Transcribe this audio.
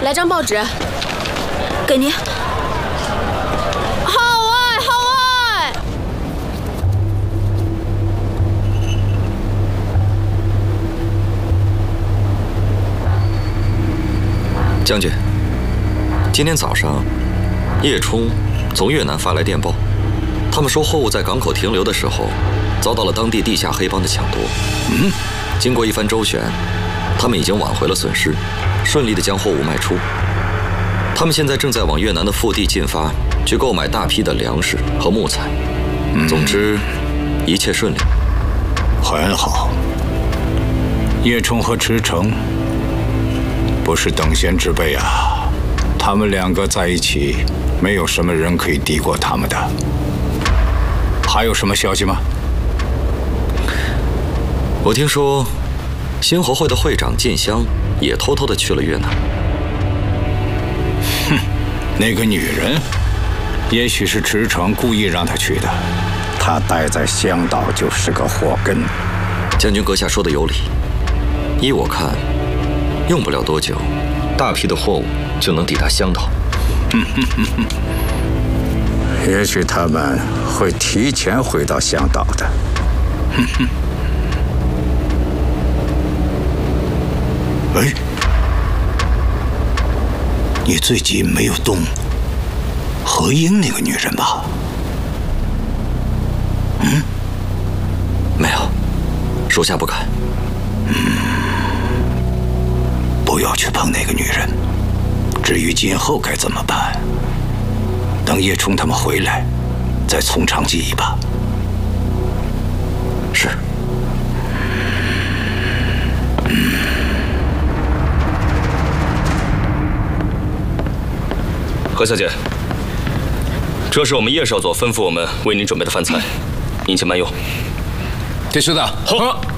来张报纸， 给您。 号外！ 将军，今天早上，叶冲从越南发来电报，他们说货物在港口停留的时候，遭到了当地地下黑帮的抢夺。经过一番周旋，他们已经挽回了损失，顺利地将货物卖出。他们现在正在往越南的腹地进发，去购买大批的粮食和木材。总之，一切顺利。 很好。叶冲和池诚不是等闲之辈啊，他们两个在一起，没有什么人可以敌过他们的。还有什么消息吗？ 我听说，兴和会的会长晋香也偷偷地去了越南。 那个女人，也许是池诚故意让她去的。 她待在香岛就是个祸根。 将军阁下说的有理，依我看，用不了多久，大批的货物就能抵达香岛。 也许他们会提前回到香岛的。 哎，你最近没有动何英那个女人吧？ 没有，属下不敢。 不要去碰那个女人。至于今后该怎么办，等叶冲他们回来，再从长计议吧。 是。 何小姐，这是我们叶少佐吩咐我们为您准备的饭菜，您请慢用。 铁师的， 好。